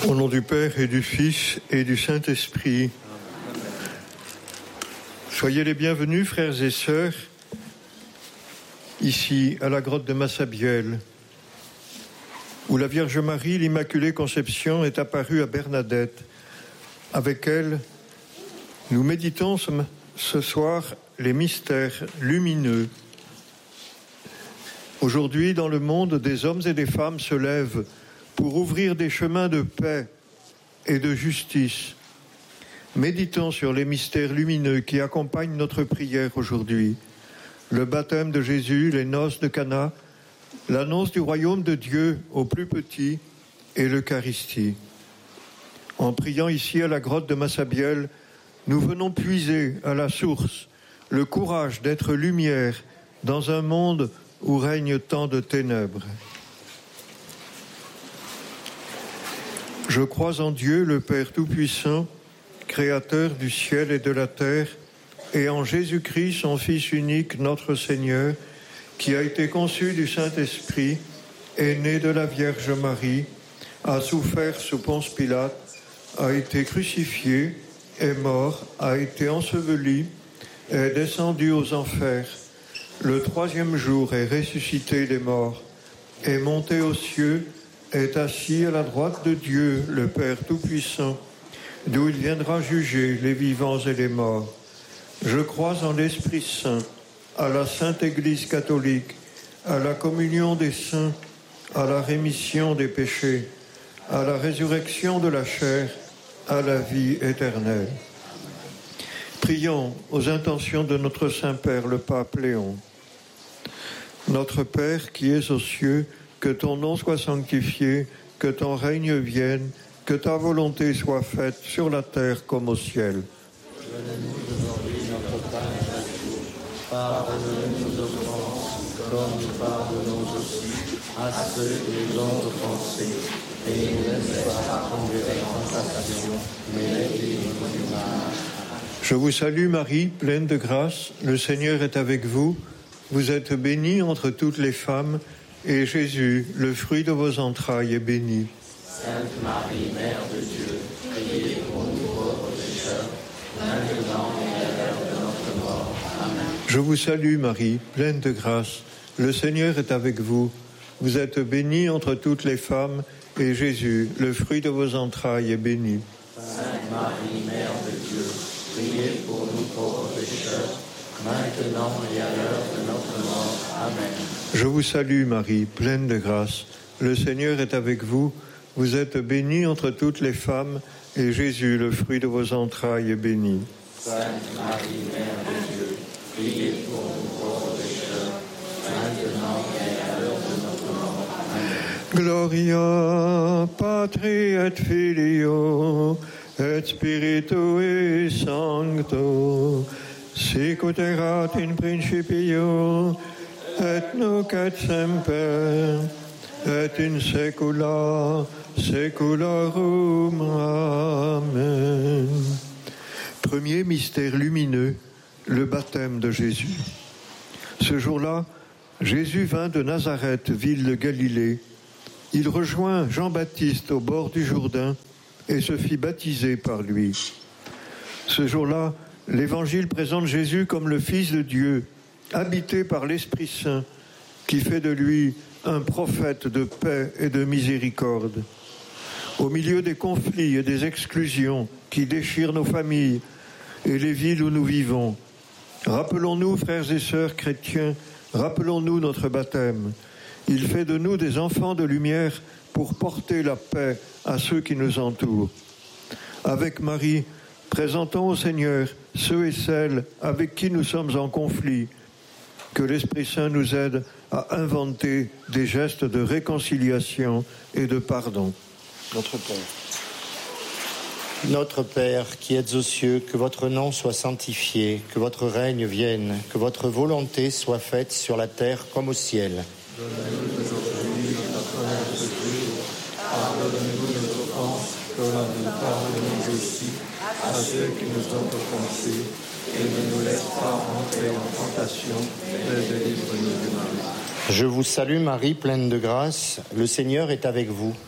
Au nom du Père et du Fils et du Saint-Esprit. Soyez les bienvenus, frères et sœurs, ici à la grotte de Massabielle, où la Vierge Marie, l'Immaculée Conception, est apparue à Bernadette. Avec elle, nous méditons ce soir les mystères lumineux. Aujourd'hui, dans le monde, des hommes et des femmes se lèvent pour ouvrir des chemins de paix et de justice. Méditons sur les mystères lumineux qui accompagnent notre prière aujourd'hui. Le baptême de Jésus, les noces de Cana, l'annonce du royaume de Dieu aux plus petits et l'Eucharistie. En priant ici à la grotte de Massabielle, nous venons puiser à la source le courage d'être lumière dans un monde où règne tant de ténèbres. Je crois en Dieu, le Père Tout-Puissant, Créateur du ciel et de la terre, et en Jésus-Christ, son Fils unique, notre Seigneur, qui a été conçu du Saint-Esprit, est né de la Vierge Marie, a souffert sous Ponce Pilate, a été crucifié, est mort, a été enseveli, est descendu aux enfers. Le troisième jour est ressuscité des morts, est monté aux cieux, est assis à la droite de Dieu, le Père Tout-Puissant, d'où il viendra juger les vivants et les morts. Je crois en l'Esprit Saint, à la Sainte Église catholique, à la communion des saints, à la rémission des péchés, à la résurrection de la chair, à la vie éternelle. Prions aux intentions de notre Saint-Père, le Pape Léon. Notre Père qui es aux cieux, que ton nom soit sanctifié, que ton règne vienne, que ta volonté soit faite sur la terre comme au ciel. Donne-nous aujourd'hui notre pain chaque jour. Pardonne-nous nos offenses, comme nous pardonnons aussi à ceux qui nous ont offensés. Et ne nous laisse pas tomber en tentation, mais délivre-nous du mal. Je vous salue Marie, pleine de grâce, le Seigneur est avec vous. Vous êtes bénie entre toutes les femmes, et Jésus, le fruit de vos entrailles, est béni. Sainte Marie, Mère de Dieu, priez pour nous pauvres pécheurs, maintenant et à l'heure de notre mort. Amen. Je vous salue Marie, pleine de grâce, le Seigneur est avec vous. Vous êtes bénie entre toutes les femmes, et Jésus, le fruit de vos entrailles, est béni. Sainte Marie, Mère de Dieu, priez pour nous pauvres pécheurs, maintenant et à l'heure de notre mort. Amen. Je vous salue Marie, pleine de grâce, le Seigneur est avec vous. Vous êtes bénie entre toutes les femmes, et Jésus, le fruit de vos entrailles, est béni. Sainte Marie, Mère de Dieu, priez pour nous pauvres pécheurs, maintenant et à l'heure de notre mort. Amen. Gloria Patri et Filio et Spiritui Sancto, sic ut erat in principio et nunc et semper et in saecula saeculorum. Amen. Premier mystère lumineux, le baptême de Jésus. Ce jour-là, Jésus vint de Nazareth, ville de Galilée. Il rejoint Jean-Baptiste au bord du Jourdain et se fit baptiser par lui. Ce jour-là, l'Évangile présente Jésus comme le Fils de Dieu, habité par l'Esprit Saint, qui fait de lui un prophète de paix et de miséricorde. Au milieu des conflits et des exclusions qui déchirent nos familles et les villes où nous vivons, rappelons-nous, frères et sœurs chrétiens, rappelons-nous notre baptême. Il fait de nous des enfants de lumière pour porter la paix à ceux qui nous entourent. Avec Marie, présentons au Seigneur ceux et celles avec qui nous sommes en conflit. Que l'Esprit Saint nous aide à inventer des gestes de réconciliation et de pardon. Notre Père. Notre Père, qui êtes aux cieux, que votre nom soit sanctifié, que votre règne vienne, que votre volonté soit faite sur la terre comme au ciel. Donne-nous aujourd'hui notre pain de ce jour. Pardonne-nous nos offenses, comme nous pardonnons aussi à ceux qui nous ont offensés. Et ne nous laisse pas entrer en tentation, mais délivre-nous du mal. Je vous salue Marie, pleine de grâce, le Seigneur est avec vous.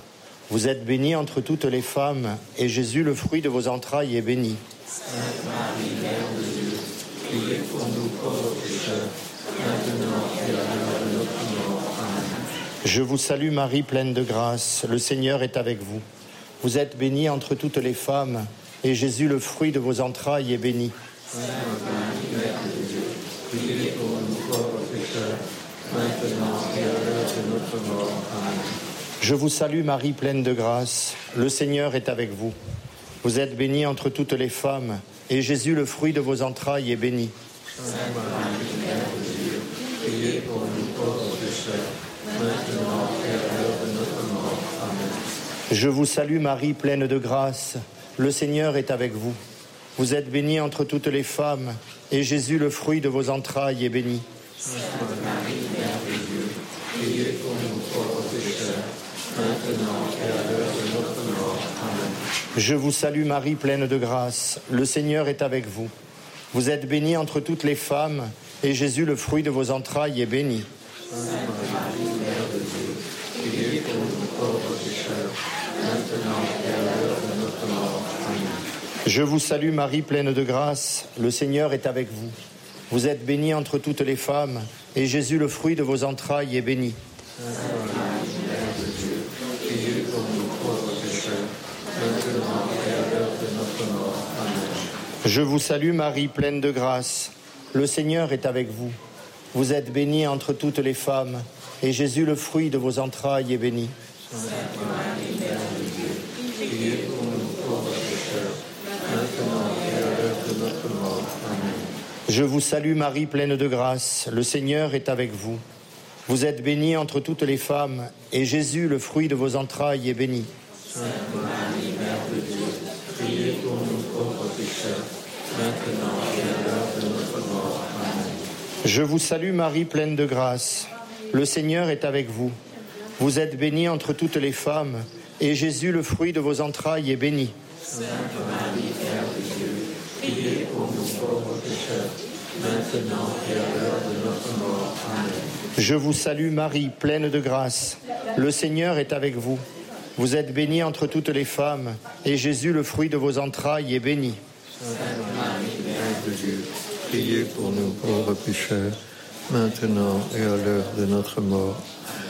Vous êtes bénie entre toutes les femmes, et Jésus, le fruit de vos entrailles, est béni. Sainte Marie, Mère de Dieu, priez pour nous pauvres pécheurs, maintenant et à l'heure de notre mort. Amen. Je vous salue Marie, pleine de grâce, le Seigneur est avec vous. Vous êtes bénie entre toutes les femmes, et Jésus, le fruit de vos entrailles, est béni. Sainte Marie, Mère de Dieu, priez pour nous pauvres pécheurs, maintenant et à l'heure de notre mort. Amen. Je vous salue Marie, pleine de grâce, le Seigneur est avec vous. Vous êtes bénie entre toutes les femmes, et Jésus, le fruit de vos entrailles, est béni. Sainte Marie, Mère de Dieu, priez pour nous pauvres pécheurs, maintenant et à l'heure de notre mort. Amen. Je vous salue Marie, pleine de grâce, le Seigneur est avec vous. Vous êtes bénie entre toutes les femmes, et Jésus, le fruit de vos entrailles, est béni. Sainte Marie, Mère de Dieu, priez pour nous pauvres pécheurs, maintenant et à l'heure de notre mort. Amen. Je vous salue Marie, pleine de grâce, le Seigneur est avec vous. Vous êtes bénie entre toutes les femmes, et Jésus, le fruit de vos entrailles, est béni. Sainte Marie, Mère de Dieu, priez pour nous pauvres pécheurs, maintenant et à l'heure de notre mort. Amen. Je vous salue Marie, pleine de grâce, le Seigneur est avec vous. Vous êtes bénie entre toutes les femmes, et Jésus, le fruit de vos entrailles, est béni. Sainte Marie, Mère de Dieu, priez pour nous pauvres pécheurs, maintenant et à l'heure de notre mort. Amen. Je vous salue Marie, pleine de grâce, le Seigneur est avec vous. Vous êtes bénie entre toutes les femmes, et Jésus, le fruit de vos entrailles, est béni. Sainte Marie, Mère de Dieu, priez pour nous pauvres pécheurs, maintenant et à l'heure de notre mort. Amen. Je vous salue Marie, pleine de grâce, le Seigneur est avec vous. Vous êtes bénie entre toutes les femmes, et Jésus, le fruit de vos entrailles, est béni. Sainte Marie, Mère de Dieu, priez pour nous pauvres pécheurs, maintenant et à l'heure de notre mort. Amen. Je vous salue Marie, pleine de grâce, le Seigneur est avec vous. Vous êtes bénie entre toutes les femmes, et Jésus, le fruit de vos entrailles, est béni. Sainte Marie, Mère de Dieu, priez pour nous pauvres pécheurs, maintenant et à l'heure de notre mort. Amen. Je vous salue Marie, pleine de grâce, le Seigneur est avec vous. Vous êtes bénie entre toutes les femmes, et Jésus, le fruit de vos entrailles, est béni. Sainte Marie, Mère de Dieu, priez pour nous pauvres pécheurs, maintenant et à l'heure de notre mort.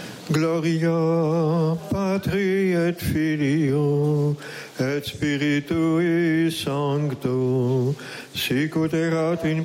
Gloria Patri et Filio et Spiritui Sancto, sic ut erat in